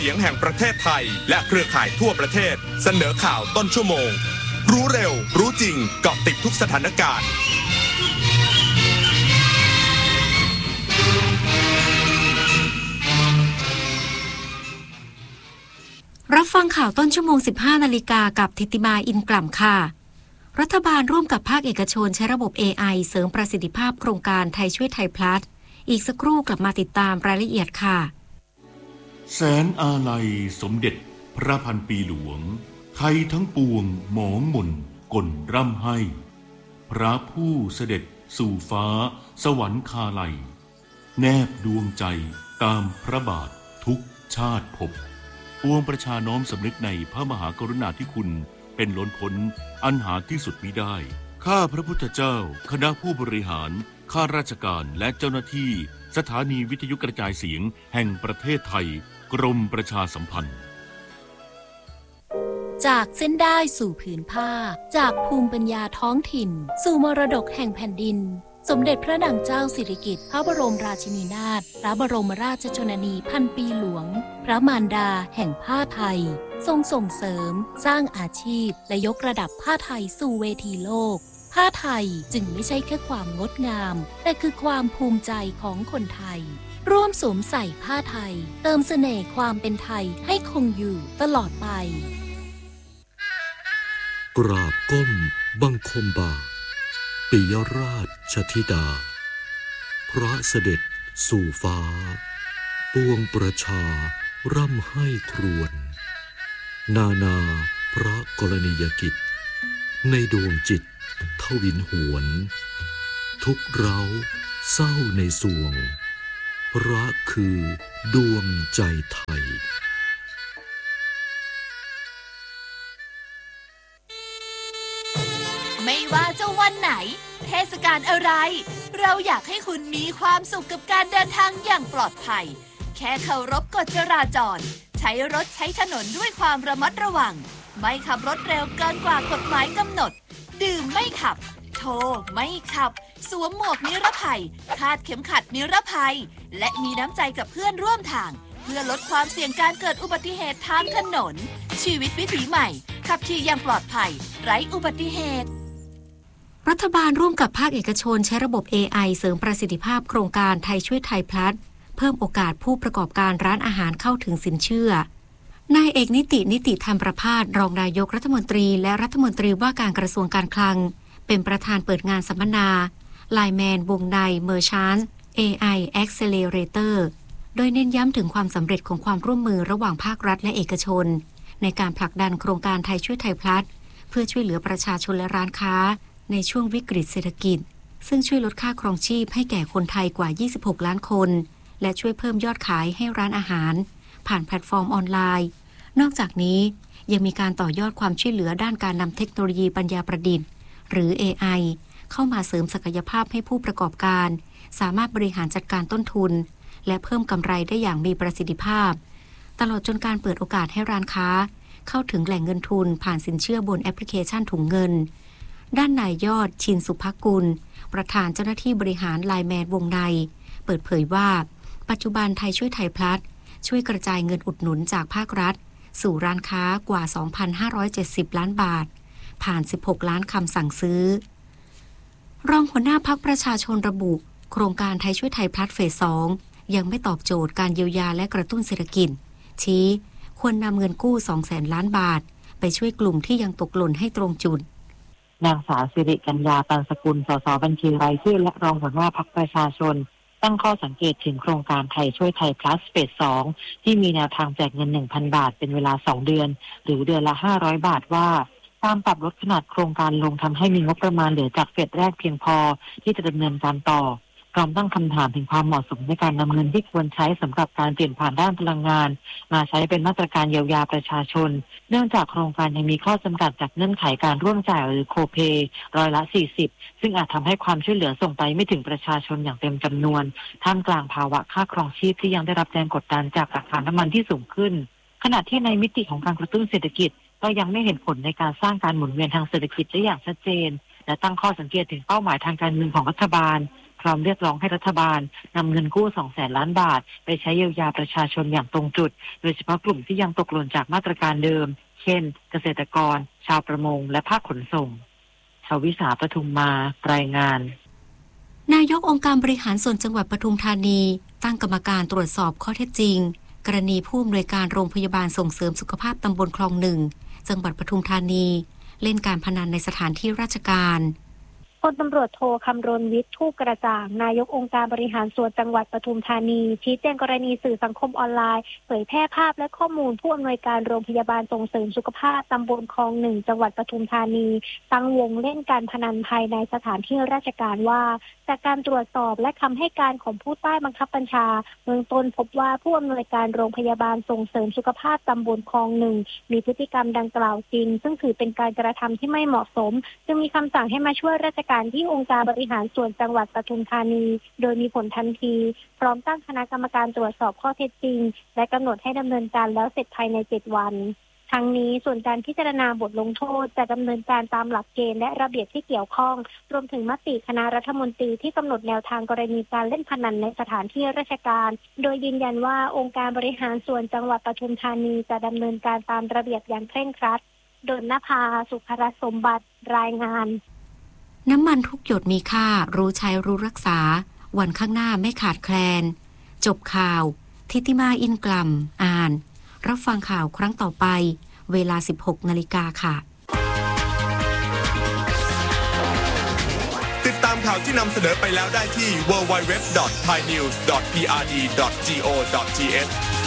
เสียงแห่งประเทศไทยและเครือข่ายทั่วประเทศเสนอข่าวต้นชั่วโมงรู้เร็วรู้จริงเกาะติดทุกสถานการณ์รับฟังข่าวต้นชั่วโมง 15 นาฬิกากับธิติมาอินกล่ำค่ะรัฐบาลร่วมกับภาคเอกชนใช้ระบบ AI เสริมประสิทธิภาพโครงการไทยช่วยไทยพลัสอีกสักครู่กลับมาติดตามรายละเอียดค่ะแสนอาลัยสมเด็จพระพันปีหลวงไทยทั้งปวงหมองหม่นก่นร่ำให้พระผู้เสด็จสู่ฟ้าสวรรคาลัยแนบดวงใจตามพระบาททุกชาติภพปวงประชาน้อมสำนึกในพระมหากรุณาธิคุณเป็นล้นพ้นอันหาที่สุดมิได้ข้าพระพุทธเจ้าคณะผู้บริหารข้าราชการและเจ้าหน้าที่สถานีวิทยุกระจายเสียงแห่งประเทศไทยกรมประชาสัมพันธ์จากเส้นได้สู่ผืนผ้าจากภูมิปัญญาท้องถิ่นสู่มรดกแห่งแผ่นดินสมเด็จพระนางเจ้าสิริกิติ์พระบรมราชินีนาถพระบรมราชชนนีพันปีหลวงพระมารดาแห่งผ้าไทยทรงส่งเสริมสร้างอาชีพและยกระดับผ้าไทยสู่เวทีโลกผ้าไทยจึงไม่ใช่แค่ความงดงามแต่คือความภูมิใจของคนไทยร่วมสวมใส่ผ้าไทยเติมเสน่ห์ความเป็นไทยให้คงอยู่ตลอดไปกราบก้มบังคมบาทปิยราชธิดาพระเสด็จสู่ฟ้าปวงประชาร่ำให้ครวญนานาพระกรณียกิจในดวงจิตทวินหวนทุกเร้าเศร้าในสวงพระคือดวงใจไทยไม่ว่าจะวันไหนเทศกาลอะไรเราอยากให้คุณมีความสุขกับการเดินทางอย่างปลอดภัยแค่เคารพกฎจราจรใช้รถใช้ถนนด้วยความระมัดระวังไม่ขับรถเร็วเกินกว่ากฎหมายกำหนดดื่มไม่ขับโทรไม่ขับสวมหมวกนิรภัยคาดเข็มขัดนิรภัยและมีน้ำใจกับเพื่อนร่วมทางเพื่อลดความเสี่ยงการเกิดอุบัติเหตุทางถนนชีวิตวิถีใหม่ขับขี่อย่างปลอดภัยไร้อุบัติเหตุรัฐบาลร่วมกับภาคเอกชนใช้ระบบ AI เสริมประสิทธิภาพโครงการไทยช่วยไทยพลัสเพิ่มโอกาสผู้ประกอบการร้านอาหารเข้าถึงสินเชื่อนายเอกนิติธรรมประภาสรองนายกรัฐมนตรีและรัฐมนตรีว่าการกระทรวงการคลังเป็นประธานเปิดงานสัมมนา Lineman วงใน Merchants AI Accelerator โดยเน้นย้ำถึงความสำเร็จของความร่วมมือระหว่างภาครัฐและเอกชนในการผลักดันโครงการไทยช่วยไทยพลัสเพื่อช่วยเหลือประชาชนและร้านค้าในช่วงวิกฤตเศรษฐกิจซึ่งช่วยลดค่าครองชีพให้แก่คนไทยกว่า26ล้านคนและช่วยเพิ่มยอดขายให้ร้านอาหารผ่านแพลตฟอร์มออนไลน์นอกจากนี้ยังมีการต่อยอดความช่วยเหลือด้านการนำเทคโนโลยีปัญญาประดิษฐ์หรือ AI เข้ามาเสริมศักยภาพให้ผู้ประกอบการสามารถบริหารจัดการต้นทุนและเพิ่มกำไรได้อย่างมีประสิทธิภาพตลอดจนการเปิดโอกาสให้ร้านค้าเข้าถึงแหล่งเงินทุนผ่านสินเชื่อบนแอปพลิเคชันถุงเงินด้านนายยอดชินสุภกุลประธานเจ้าหน้าที่บริหารไลน์แมนวงในเปิดเผยว่าปัจจุบันไทยช่วยไทยพลัสช่วยกระจายเงินอุดหนุนจากภาครัฐสู่ร้านค้ากว่า 2,570 ล้านบาทผ่าน16ล้านคำสั่งซื้อรองหัวหน้าพรรคประชาชนระบุโครงการไทยช่วยไทยพลัสเฟส 2ยังไม่ตอบโจทย์การเยียวยาและกระตุ้นเศรษฐกิจชี้ควรนำเงินกู้ 200,000 ล้านบาทไปช่วยกลุ่มที่ยังตกหล่นให้ตรงจุดนางสาวสิริกัญญา ตันสกุล สส บัญชีรายชื่อและรองหัวหน้าพรรคประชาชนตั้งข้อสังเกตถึงโครงการไทยช่วยไทยพลัสเฟส 2ที่มีแนวทางแจกเงิน 1,000 บาทเป็นเวลา2เดือนหรือเดือนละ500บาทว่าการปรับลดขนาดโครงการลงทำให้มีงบประมาณเหลือจากเฟสแรกเพียงพอที่จะดำเนินการต่อพร้อมตั้งคำถามถึงความเหมาะสมในการนำเงินที่ควรใช้สำหรับการเปลี่ยนผ่านด้านพลังงานมาใช้เป็นมาตรการเยียวยาประชาชนเนื่องจากโครงการยังมีข้อจำกัดจากเงื่อนไขการร่วมจ่ายหรือโคเพย์40%ซึ่งอาจทำให้ความช่วยเหลือส่งไปไม่ถึงประชาชนอย่างเต็มจำนวนท่ามกลางภาวะค่าครองชีพที่ยังได้รับแรงกดดันจากราคาน้ำมันที่สูงขึ้นขณะที่ในมิติของการกระตุ้นเศรษฐกิจก็ยังไม่เห็นผลในการสร้างการหมุนเวียนทางเศรษฐกิจได้อย่างชัดเจนและตั้งข้อสังเกตถึงเป้าหมายทางการเงินของรัฐบาลพร้อมเรียกร้องให้รัฐบาลนำเงินกู้ 200,000 ล้านบาทไปใช้เยียวยาประชาชนอย่างตรงจุดโดยเฉพาะกลุ่มที่ยังตกหล่นจากมาตรการเดิมเช่นเกษตรกรชาวประมงและภาคขนส่งชวิสาปทุมมารายงานนายกองค์การบริหารส่วนจังหวัดปทุมธานีตั้งกรรมการตรวจสอบข้อเท็จจริงกรณีผู้อำนวยการโรงพยาบาลส่งเสริมสุขภาพตำบลคลอง1จังหวัดปทุมธานีเล่นการพนันในสถานที่ราชการพลตำรวจโทคำรณวิทย์ทูปกระจ่างนายกองค์การบริหารส่วนจังหวัดปทุมธานีชี้แจงกรณีสื่อสังคมออนไลน์เผยแพร่ภาพและข้อมูลผู้อำนวยการโรงพยาบาลส่งเสริมสุขภาพตำบลคลอง1จังหวัดปทุมธานีตั้งวงเล่นการพนันภายในสถานที่ราชการว่าจากการตรวจสอบและคำให้การของผู้ใต้บังคับบัญชาเบื้องต้นพบว่าผู้อำนวยการโรงพยาบาลส่งเสริมสุขภาพตำบลคลอง1มีพฤติกรรมดังกล่าวจริงซึ่งถือเป็นการกระทำที่ไม่เหมาะสมจึงมีคำสั่งให้มาช่วยราชการที่องค์การบริหารส่วนจังหวัดปทุมธานีโดยมีผลทันทีพร้อมตั้งคณะกรรมการตรวจสอบข้อเท็จจริงและกำหนดให้ดำเนินการแล้วเสร็จภายใน7 วันทั้งนี้ส่วนการพิจารณาบทลงโทษจะดำเนินการตามหลักเกณฑ์และระเบียบที่เกี่ยวข้องรวมถึงมติคณะรัฐมนตรีที่กำหนดแนวทางกรณีการเล่นพนันในสถานที่ราชการโดยยืนยันว่าองค์การบริหารส่วนจังหวัดปทุมธานีจะดำเนินการตามระเบียบอย่างเคร่งครัดดลนภาสุภรสมบัติรายงานน้ำมันทุกหยดมีค่ารู้ใช้รู้รักษาวันข้างหน้าไม่ขาดแคลนจบข่าวทิติมาอินกลัมอ่านรับฟังข่าวครั้งต่อไปเวลา 16 นาฬิกาค่ะติดตามข่าวที่นำเสนอไปแล้วได้ที่ www.thainews.prd.go.th